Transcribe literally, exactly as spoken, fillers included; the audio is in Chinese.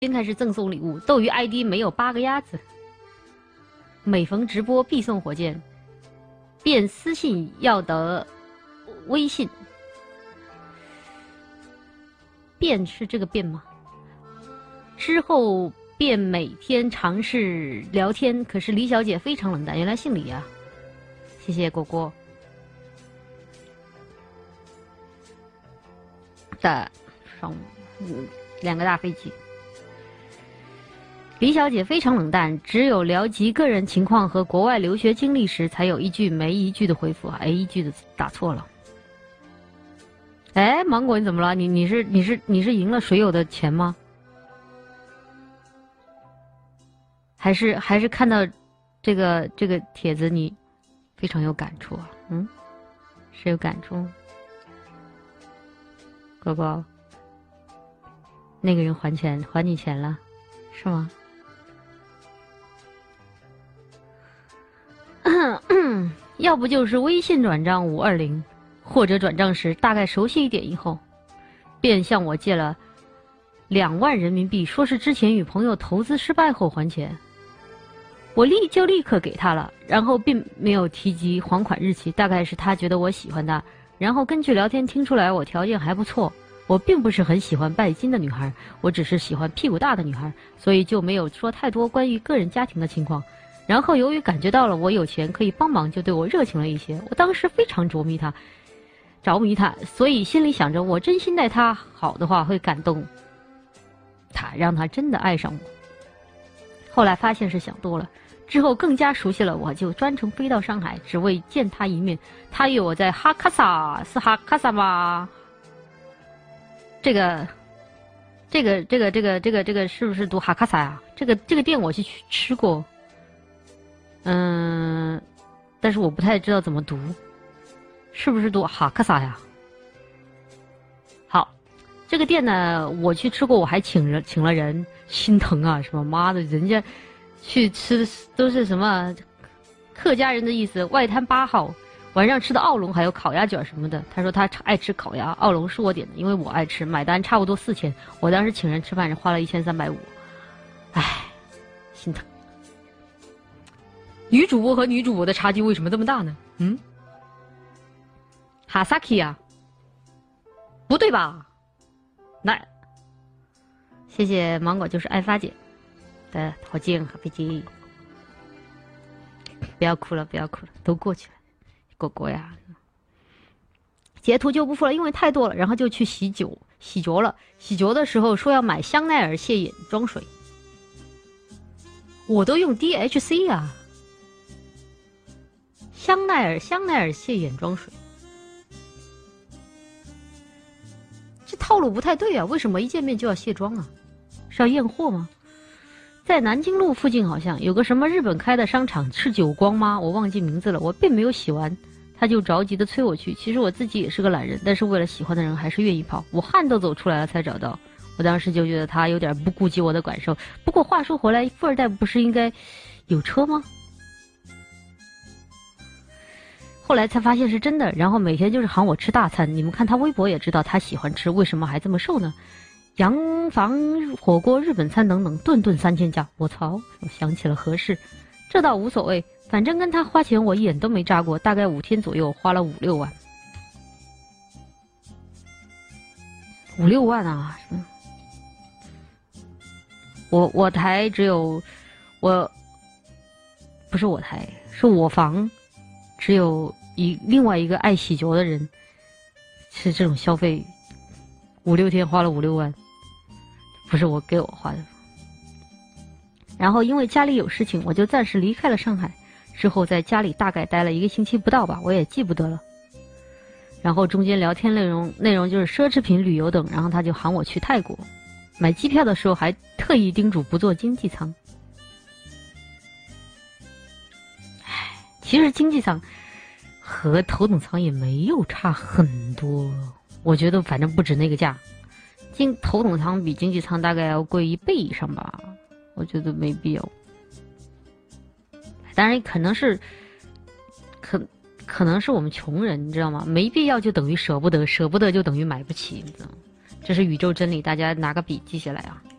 天开始赠送礼物，斗鱼 I D 没有八个鸭子。每逢直播必送火箭，便私信要得微信。便是这个便吗？之后便每天尝试聊天，可是李小姐非常冷淡，原来姓李啊。谢谢果果的双嗯两个大飞机。李小姐非常冷淡，只有聊及个人情况和国外留学经历时，才有一句没一句的回复。哎，一句的打错了。哎，芒果你怎么了？你你是你是你是赢了水友的钱吗？还是还是看到这个这个帖子你非常有感触啊？嗯，是有感触吗？狗狗，那个人还钱还你钱了，是吗？要不就是微信转账五二零，或者转账时大概熟悉一点以后，便向我借了两万人民币，说是之前与朋友投资失败后还钱。我立就立刻给他了，然后并没有提及还款日期，大概是他觉得我喜欢他，然后根据聊天听出来我条件还不错。我并不是很喜欢拜金的女孩，我只是喜欢屁股大的女孩，所以就没有说太多关于个人家庭的情况。然后由于感觉到了我有钱可以帮忙，就对我热情了一些。我当时非常着迷他，着迷他，所以心里想着我真心待他好的话会感动他，让他真的爱上我。后来发现是想多了，之后更加熟悉了我，就专程飞到上海，只为见他一面。他与我在哈卡萨，是哈卡萨吗？这个，这个，这个，这个，这个，这个是不是读哈卡萨呀？这个这个店我去吃过。嗯，但是我不太知道怎么读，是不是读哈克萨呀？好，这个店呢，我去吃过，我还请人请了人，心疼啊！什么妈的，人家去吃都是什么客家人的意思，外滩八号晚上吃的奥龙还有烤鸭卷什么的。他说他爱吃烤鸭，奥龙是我点的，因为我爱吃，买单差不多四千，我当时请人吃饭是花了一千三百五，唉，心疼。女主播和女主播的差距为什么这么大呢？嗯，哈萨克呀，不对吧？那，谢谢芒果就是爱发姐的火箭和飞机，不要哭了，不要哭了，都过去了，果果呀，截图就不付了，因为太多了，然后就去洗脚，洗脚了，洗脚的时候说要买香奈儿卸眼妆水，我都用 D H C 啊。香奈儿香奈儿卸眼妆水，这套路不太对啊！为什么一见面就要卸妆啊？是要验货吗？在南京路附近好像有个什么日本开的商场，是久光吗？我忘记名字了。我并没有洗完，他就着急的催我去。其实我自己也是个懒人，但是为了喜欢的人还是愿意跑。我汗都走出来了才找到。我当时就觉得他有点不顾及我的感受。不过话说回来，富二代不是应该有车吗？后来才发现是真的，然后每天就是喊我吃大餐。你们看他微博也知道他喜欢吃，为什么还这么瘦呢？洋房、火锅、日本餐等等，顿顿三千加。我操！我想起了何事，这倒无所谓，反正跟他花钱我一眼都没眨过，大概五天左右花了五六万，五六万啊！嗯，我我台只有我，不是我台，是我房。只有一另外一个爱洗脚的人是这种消费，五六天花了五六万，不是我给我花的。然后因为家里有事情，我就暂时离开了上海。之后在家里大概待了一个星期不到吧，我也记不得了。然后中间聊天内容内容就是奢侈品、旅游等。然后他就喊我去泰国，买机票的时候还特意叮嘱不坐经济舱。其实经济舱和头等舱也没有差很多，我觉得反正不止那个价。经头等舱比经济舱大概要贵一倍以上吧，我觉得没必要。当然可能是可可能是我们穷人，你知道吗？没必要就等于舍不得，舍不得就等于买不起，你知道吗？这是宇宙真理，大家拿个笔记下来啊。